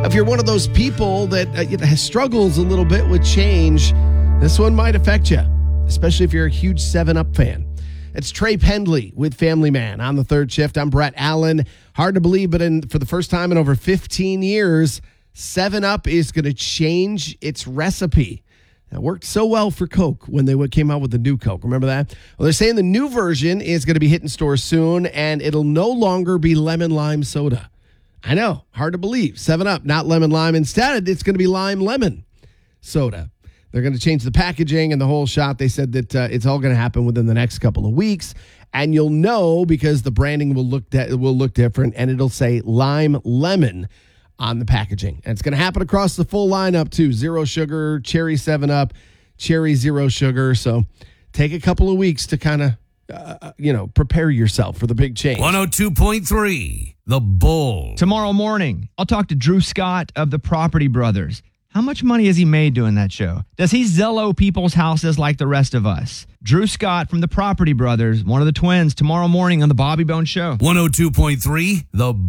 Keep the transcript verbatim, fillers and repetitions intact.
If you're one of those people that uh, you know, struggles a little bit with change, this one might affect you, especially if you're a huge seven up fan. It's Trey Pendley with Family Man on the third shift. I'm Brett Allen. Hard to believe, but in, for the first time in over fifteen years, seven up is going to change its recipe. It worked so well for Coke when they came out with the new Coke. Remember that? Well, they're saying the new version is going to be hitting stores soon, and it'll no longer be lemon lime soda. I know, hard to believe. seven up, not lemon lime. Instead, it's going to be lime lemon soda. They're going to change the packaging and the whole shot. They said that uh, it's all going to happen within the next couple of weeks, and you'll know because the branding will look de- will look different, and it'll say lime lemon on the packaging. And it's going to happen across the full lineup too. Zero sugar, cherry seven up, cherry zero sugar. So take a couple of weeks to kind of, uh, you know, prepare yourself for the big change. one oh two point three, The Bull. Tomorrow morning, I'll talk to Drew Scott of the Property Brothers. How much money has he made doing that show? Does he Zello people's houses like the rest of us? Drew Scott from the Property Brothers, one of the twins, tomorrow morning on the Bobby Bones Show. one oh two point three, The